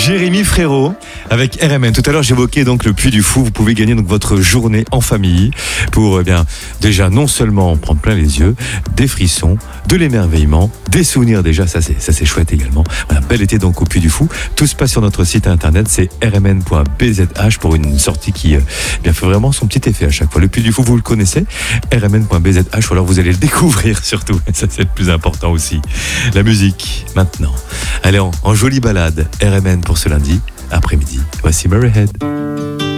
Jérémy Frérot avec RMN. Tout à l'heure, j'évoquais donc le Puy du Fou. Vous pouvez gagner donc votre journée en famille pour déjà non seulement prendre plein les yeux, des frissons, de l'émerveillement, des souvenirs déjà, ça c'est chouette également. Un bel été donc au Puy du Fou. Tout se passe sur notre site internet, c'est rmn.bzh pour une sortie qui fait vraiment son petit effet à chaque fois. Le Puy du Fou, vous le connaissez, rmn.bzh, ou alors vous allez le découvrir surtout. Ça c'est le plus important aussi. La musique maintenant. Allez, en jolie balade, RMN pour ce lundi après-midi. Voici Murray Head.